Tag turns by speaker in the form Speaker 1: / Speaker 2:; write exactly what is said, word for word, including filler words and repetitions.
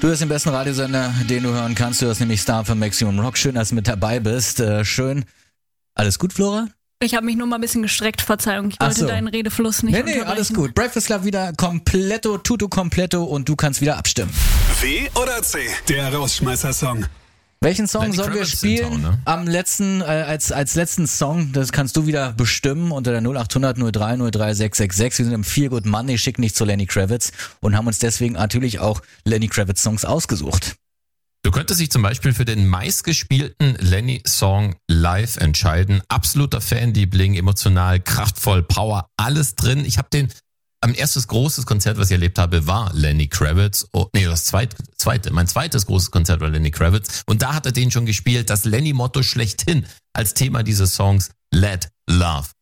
Speaker 1: Du hörst den besten Radiosender, den du hören kannst. Du hörst nämlich Star für Maximum Rock. Schön, dass du mit dabei bist. Äh, schön. Alles gut, Flora?
Speaker 2: Ich habe mich nur mal ein bisschen gestreckt, Verzeihung. Ich wollte
Speaker 1: so.
Speaker 2: deinen Redefluss nicht
Speaker 1: Nee, nee, alles gut. Breakfast Club wieder kompletto, tutto kompletto und du kannst wieder abstimmen.
Speaker 3: W oder C, der Rausschmeißer-Song.
Speaker 1: Welchen Song
Speaker 4: Lenny
Speaker 1: sollen wir
Speaker 4: Kravitz
Speaker 1: spielen?
Speaker 4: in Town, ne?
Speaker 1: Am letzten, äh, als, als letzten Song, das kannst du wieder bestimmen unter der null acht hundert null drei null drei sechs sechs sechs. Wir sind im Feel Good Monday, schicken dich zu Lenny Kravitz und haben uns deswegen natürlich auch Lenny Kravitz Songs ausgesucht.
Speaker 4: Du könntest dich zum Beispiel für den meistgespielten Lenny-Song live entscheiden. Absoluter Fanliebling, emotional, kraftvoll, Power, alles drin. Ich habe den, am erstes großes Konzert, was ich erlebt habe, war Lenny Kravitz. Oh, nee, das zweite, zweite, mein zweites großes Konzert war Lenny Kravitz. Und da hat er den schon gespielt. Das Lenny-Motto schlechthin als Thema dieses Songs, Let Love